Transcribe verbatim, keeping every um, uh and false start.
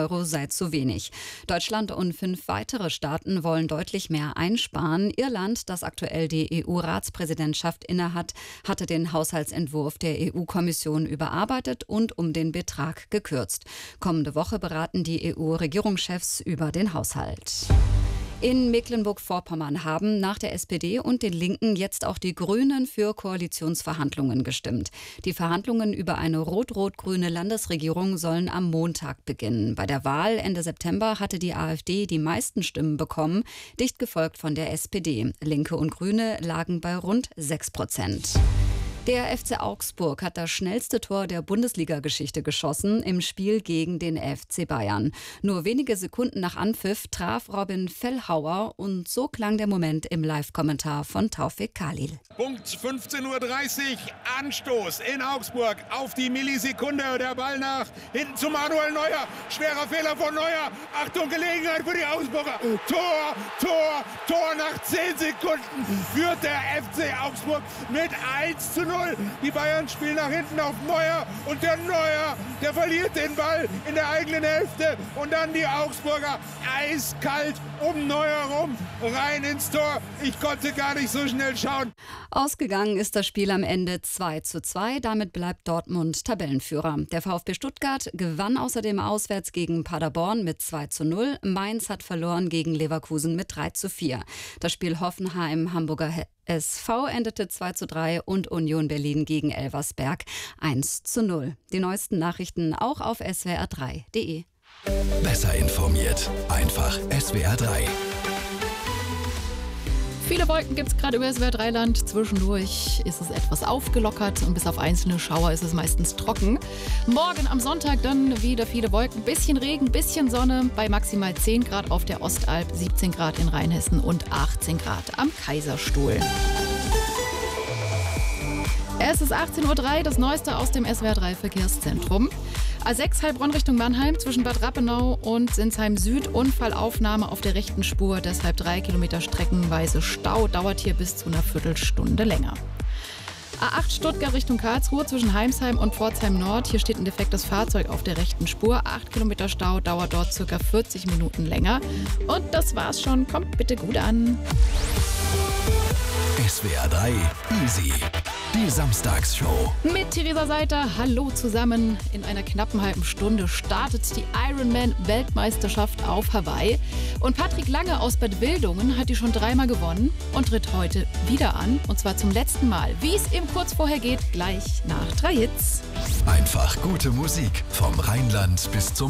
Euro sei zu wenig. Deutschland und fünf weitere Staaten wollen deutlich mehr einsparen. Irland, das aktuell die E U-Ratspräsidentschaft innehat, hatte den Haushaltsentwurf der E U-Kommission überarbeitet und um den Betrag gekürzt. Kommende Woche beraten die E U-Regierungschefs über den Haushalt. In Mecklenburg-Vorpommern haben nach der S P D und den Linken jetzt auch die Grünen für Koalitionsverhandlungen gestimmt. Die Verhandlungen über eine rot-rot-grüne Landesregierung sollen am Montag beginnen. Bei der Wahl Ende September hatte die AfD die meisten Stimmen bekommen, dicht gefolgt von der S P D. Linke und Grüne lagen bei rund sechs Prozent. Der F C Augsburg hat das schnellste Tor der Bundesliga-Geschichte geschossen im Spiel gegen den F C Bayern. Nur wenige Sekunden nach Anpfiff traf Robin Fellhauer und so klang der Moment im Live-Kommentar von Taufik Khalil. Punkt fünfzehn Uhr dreißig, Anstoß in Augsburg auf die Millisekunde. Der Ball nach hinten zu Manuel Neuer. Schwerer Fehler von Neuer. Achtung, Gelegenheit für die Augsburger. Tor, Tor, Tor nach zehn Sekunden führt der F C Augsburg mit eins zu null. Die Bayern spielen nach hinten auf Neuer und der Neuer, der verliert den Ball in der eigenen Hälfte und dann die Augsburger eiskalt um Neuer rum, rein ins Tor. Ich konnte gar nicht so schnell schauen. Ausgegangen ist das Spiel am Ende zwei zu zwei. Damit bleibt Dortmund Tabellenführer. Der VfB Stuttgart gewann außerdem auswärts gegen Paderborn mit zwei zu null. Mainz hat verloren gegen Leverkusen mit drei zu vier. Das Spiel Hoffenheim-Hamburger S V endete zwei zu drei und Union Berlin gegen Elversberg eins zu null. Die neuesten Nachrichten auch auf s w r drei punkt d e. Besser informiert. Einfach S W R drei. Viele Wolken gibt es gerade über S W R drei Land. Zwischendurch ist es etwas aufgelockert und bis auf einzelne Schauer ist es meistens trocken. Morgen am Sonntag dann wieder viele Wolken, bisschen Regen, bisschen Sonne bei maximal zehn Grad auf der Ostalb, siebzehn Grad in Rheinhessen und achtzehn Grad am Kaiserstuhl. Es ist achtzehn Uhr drei, das Neueste aus dem S W R drei Verkehrszentrum. A sechs Heilbronn Richtung Mannheim zwischen Bad Rappenau und Sinsheim Süd. Unfallaufnahme auf der rechten Spur, deshalb drei Kilometer streckenweise Stau. Dauert hier bis zu einer Viertelstunde länger. A acht Stuttgart Richtung Karlsruhe zwischen Heimsheim und Pforzheim Nord. Hier steht ein defektes Fahrzeug auf der rechten Spur. acht Kilometer Stau, dauert dort ca. vierzig Minuten länger. Und das war's schon. Kommt bitte gut an. S W R drei Easy. Die Samstagsshow. Mit Theresa Seiter, hallo zusammen. In einer knappen halben Stunde startet die Ironman-Weltmeisterschaft auf Hawaii. Und Patrick Lange aus Bad Wildungen hat die schon dreimal gewonnen und tritt heute wieder an. Und zwar zum letzten Mal. Wie es ihm kurz vorher geht, gleich nach drei Hits. Einfach gute Musik vom Rheinland bis zum